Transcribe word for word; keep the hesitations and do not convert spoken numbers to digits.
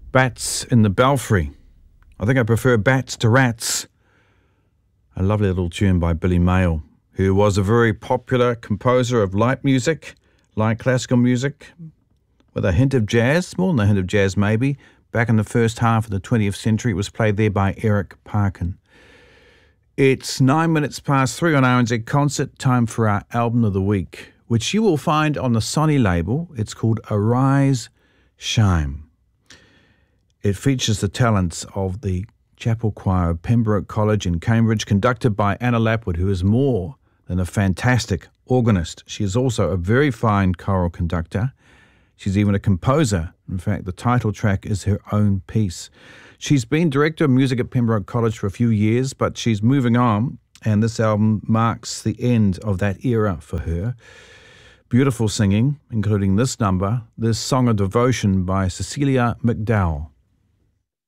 Bats in the Belfry. I think I prefer bats to rats. A lovely little tune by Billy Mayle, who was a very popular composer of light music, light classical music, with a hint of jazz, more than a hint of jazz maybe. Back in the first half of the twentieth century, it was played there by Eric Parkin. It's nine minutes past three on R N Z Concert, time for our album of the week, which you will find on the Sony label. It's called Arise, Shine. It features the talents of the Chapel Choir of Pembroke College in Cambridge, conducted by Anna Lapwood, who is more than a fantastic organist. She is also a very fine choral conductor. She's even a composer. In fact, the title track is her own piece. She's been director of music at Pembroke College for a few years, but she's moving on, and this album marks the end of that era for her. Beautiful singing, including this number, this Song of Devotion by Cecilia McDowell.